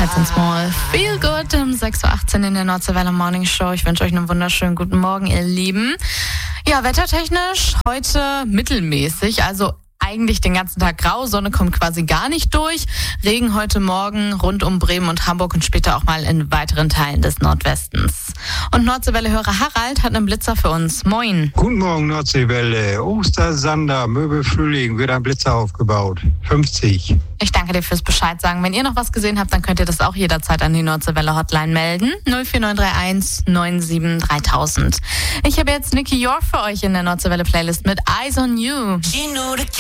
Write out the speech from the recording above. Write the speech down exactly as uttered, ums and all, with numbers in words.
Schätzen's mal. Feel good um sechs Uhr achtzehn in der Nordseewelle Morning Show. Ich wünsche euch einen wunderschönen guten Morgen, ihr Lieben. Ja, wettertechnisch heute mittelmäßig, also eigentlich den ganzen Tag grau, Sonne kommt quasi gar nicht durch. Regen heute Morgen rund um Bremen und Hamburg und später auch mal in weiteren Teilen des Nordwestens. Und Nordseewelle-Hörer Harald hat einen Blitzer für uns. Moin. Guten Morgen, Nordseewelle. Ostersander, Möbelfrühling, wird ein Blitzer aufgebaut. fünfzig. Ich danke dir fürs Bescheid sagen. Wenn ihr noch was gesehen habt, dann könnt ihr das auch jederzeit an die Nordseewelle Hotline melden. null vier neun drei eins neun sieben dreitausend. Ich habe jetzt Nicky York für euch in der Nordseewelle Playlist mit Eyes on You.